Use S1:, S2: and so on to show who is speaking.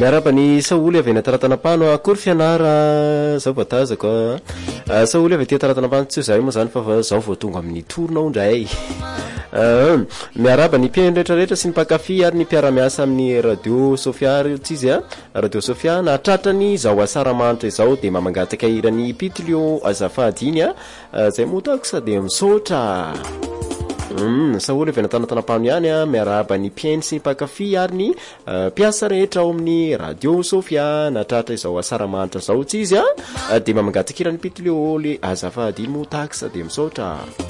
S1: miaraba ny Saoly avy eny Taratanapano akory fianara zao batazako Saoly avy ety Taratanapano tsy zay moa zany fa zao vao tonga amin'ny torona ondray miaraba ny mpiaino rehetrarehetra sy ny mpakafy ary ny mpiara-miasa amin'ny radio Sofia tsy izy radio Sofia na tratrany zao asaramanitra izao de mamangataka irany Pitilio azafady iny zay motako sady misaotra Saoly avy eny Taratanapano ihany miaraba ny mpiaino sy ny mpakafy ary ny mpiasa rehetra ao amin'ny radio Sofia na tratra izao asaramanitra zao tsy izy de mamangataka irany Pitilio le azafady iny motako sady misaotra